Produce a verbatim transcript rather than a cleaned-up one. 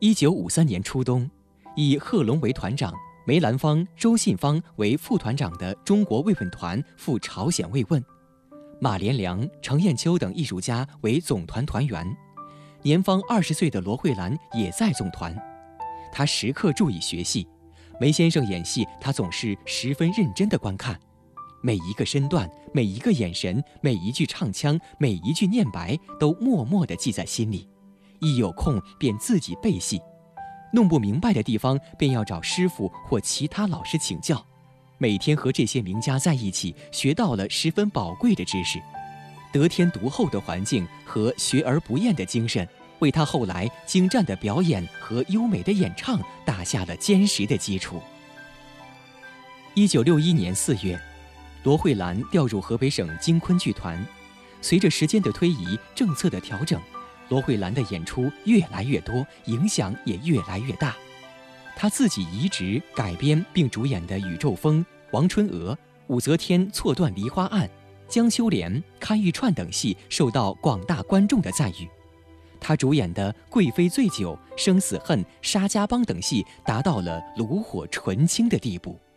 一九五三年初冬，以贺龙为团长，梅兰芳、周信芳为副团长的中国慰问团赴朝鲜慰问，马连良、程砚秋等艺术家为总团团员。年方二十岁的罗慧兰也在总团，她时刻注意学戏。梅先生演戏，她总是十分认真地观看，每一个身段、每一个眼神、每一句唱腔、每一句念白，都默默地记在心里。一有空便自己背戏，弄不明白的地方便要找师傅或其他老师请教。每天和这些名家在一起，学到了十分宝贵的知识。得天独厚的环境和学而不厌的精神，为他后来精湛的表演和优美的演唱打下了坚实的基础。一九六一年四月，罗慧兰调入河北省京昆剧团。随着时间的推移，政策的调整，罗慧兰的演出越来越多，影响也越来越大。她自己移植、改编并主演的《宇宙风》《王春娥》《武则天错断梨花案》《江秋莲》《看玉串》等戏受到广大观众的赞誉。她主演的《贵妃醉酒》《生死恨》《沙家浜》等戏达到了炉火纯青的地步。